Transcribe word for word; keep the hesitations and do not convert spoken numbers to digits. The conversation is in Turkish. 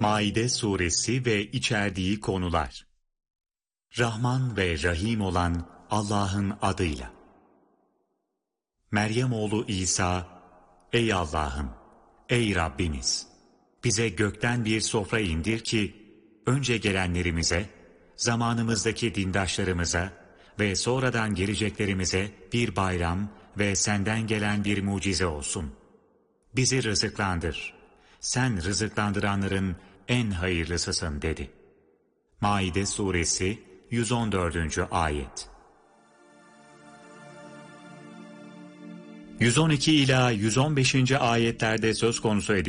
Maide suresi ve içerdiği konular. Rahman ve Rahim olan Allah'ın adıyla. Meryem oğlu İsa, ey Allah'ım, ey Rabbimiz, bize gökten bir sofra indir ki, önce gelenlerimize, zamanımızdaki dindaşlarımıza ve sonradan geleceklerimize bir bayram ve senden gelen bir mucize olsun. Bizi rızıklandır. Sen rızıklandıranların en hayırlısısın dedi. Maide suresi yüz on dördüncü ayet. yüz on iki ila yüz on beşinci ayetlerde söz konusu edilen